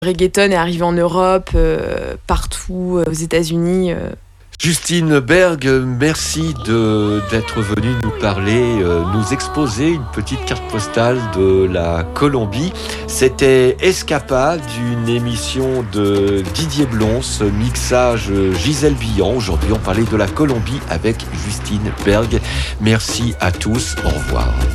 reggaeton est arrivé en Europe, partout, aux États-Unis. Justine Berg, merci d'être venue nous parler, nous exposer une petite carte postale de la Colombie. C'était Escapade, une émission de Didier Blons, mixage Gisèle Billan. Aujourd'hui, on parlait de la Colombie avec Justine Berg. Merci à tous, au revoir.